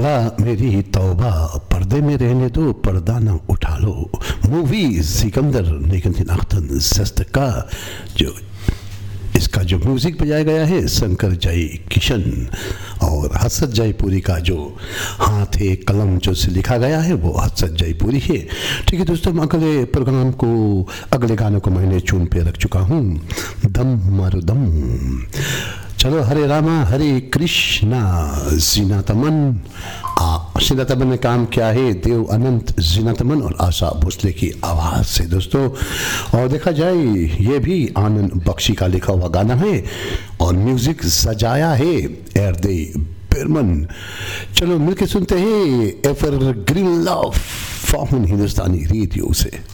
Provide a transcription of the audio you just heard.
अल्लाह मेरी तौबा, पर्दे में रहने दो, पर्दा न उठा लो। मूवी सिकंदर निगंतिनाख्तन जस्त का जो इसका जो म्यूज़िक बजाया गया है शंकर जय किशन और हसरत जयपुरी का जो हाथ है कलम जो से लिखा गया है वो हसरत जयपुरी है। ठीक है दोस्तों, अगले प्रोग्राम को अगले गानों को मैंने चुन पे रख चुका हूँ। दम मारो दम, चलो हरे रामा हरे कृष्णा। जीना तमन जीना तमन ने काम किया है देव अनंत जीना तमन और आशा भोसले की आवाज़ से दोस्तों। और देखा जाए ये भी आनंद बख्शी का लिखा हुआ गाना है और म्यूज़िक सजाया है एरदे बिरमन। चलो मिलके सुनते हैं एवर ग्रीन लव फॉर्म हिंदुस्तानी रेडियो से।